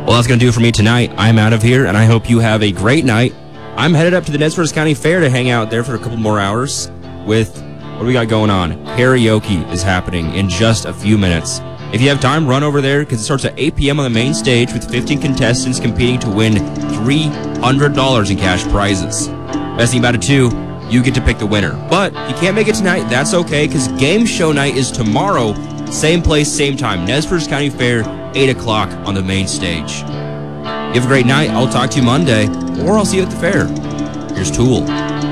Well, that's going to do it for me tonight. I'm out of here, and I hope you have a great night. I'm headed up to the Nez Perce County Fair to hang out there for a couple more hours with, what do we got going on? Karaoke is happening in just a few minutes. If you have time, run over there because it starts at 8 p.m. on the main stage with 15 contestants competing to win $300 in cash prizes. Best thing about it, too, you get to pick the winner. But if you can't make it tonight, that's okay because game show night is tomorrow. Same place, same time. Nez Perce County Fair, 8 o'clock on the main stage. You have a great night. I'll talk to you Monday, or I'll see you at the fair. Here's Tool.